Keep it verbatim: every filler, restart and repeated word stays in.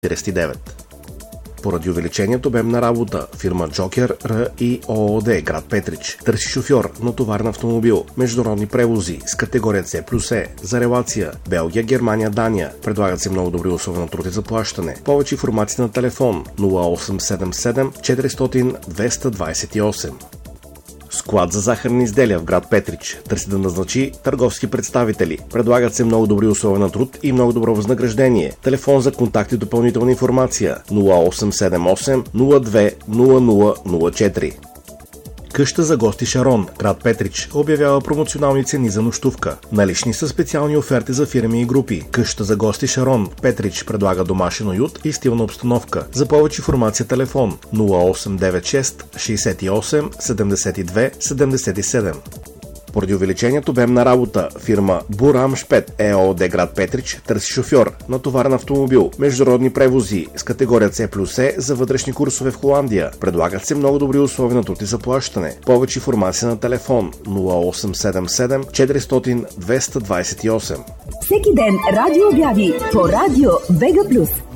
девет. Поради увеличението обем на работа, фирма Джокер Р И ООД, град Петрич, търси шофьор на товарен автомобил, международни превози с категория С плюс Е, за релация Белгия, Германия, Дания. Предлагат се много добри условия на труд и заплащане. Повече информация на телефон нула осем седем седем четириста двеста двадесет и осем. Склад за захарни изделия в град Петрич търси да назначи търговски представители. Предлагат се много добри условия на труд и много добро възнаграждение. Телефон за контакт и допълнителна информация нула осем седем осем нула две нула нула нула четири. Къща за гости Шарон, град Петрич, обявява промоционални цени за нощувка. Налични са специални оферти за фирми и групи. Къща за гости Шарон, Петрич, предлага домашен уют и стилна обстановка. За повече информация телефон нула осем девет шест шестдесет и осем седемдесет и две седемдесет и седем. Поради увеличението обем на работа, фирма Бурамшпет ЕООД, град Петрич, търси шофьор на товарен автомобил, международни превози с категория С плюс Е за вътрешни курсове в Холандия. Предлагат се много добри условия на труд и заплащане. Повече информация на телефон нула осем седем седем четириста двеста двадесет и осем. Всеки ден радио обяви по радио Вега Плюс.